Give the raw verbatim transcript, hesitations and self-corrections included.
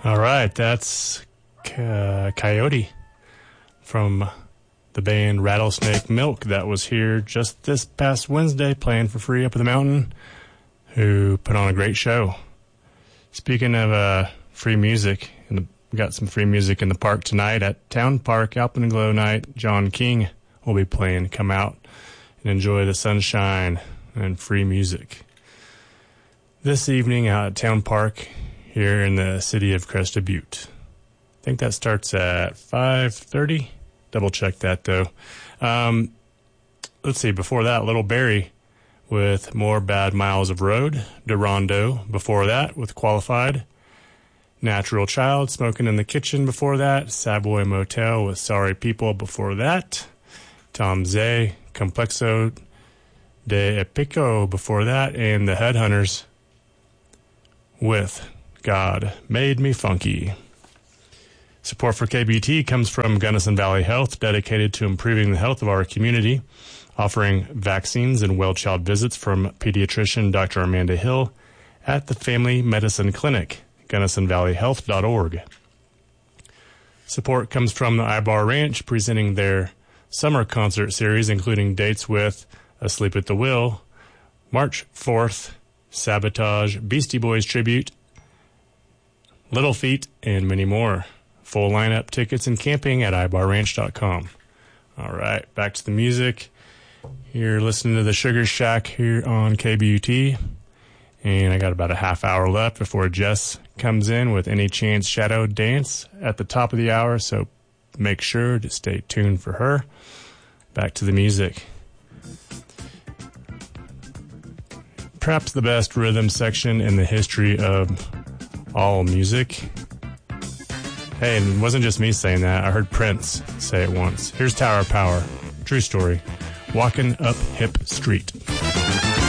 All right, that's uh, Coyote from the band Rattlesnake Milk that was here just this past Wednesday playing for free up at the mountain, who put on a great show. Speaking of uh, free music, in the, we got some free music in the park tonight at Town Park Alpenglow Night. John King will be playing. Come out and enjoy the sunshine and free music. This evening out at Town Park here in the city of Crested Butte. I think that starts at five thirty. Double check that, though. Um, let's see. Before that, Little Barry with More Bad Miles of Road. Durondo before that with Qualified. Natural Child, Smoking in the Kitchen before that. Savoy Motel with Sorry People before that. Tom Zay, Complexo de Epico before that. And the Headhunters with God Made Me Funky. Support for K B T comes from Gunnison Valley Health, dedicated to improving the health of our community, offering vaccines and well child visits from pediatrician Doctor Amanda Hill at the Family Medicine Clinic, gunnison valley health dot org. Support comes from the Ibar Ranch, presenting their summer concert series, including dates with Asleep at the Wheel, March fourth, Sabotage, Beastie Boys Tribute, Little Feat, and many more. Full lineup, tickets, and camping at i bar ranch dot com. All right, back to the music. You're listening to the Sugar Shack here on K B U T. And I got about a half hour left before Jess comes in with Any Chance Shadow Dance at the top of the hour, so make sure to stay tuned for her. Back to the music. Perhaps the best rhythm section in the history of all music. Hey, and it wasn't just me saying that. I heard Prince say it once. Here's Tower of Power. True story. Walking Up Hip Street.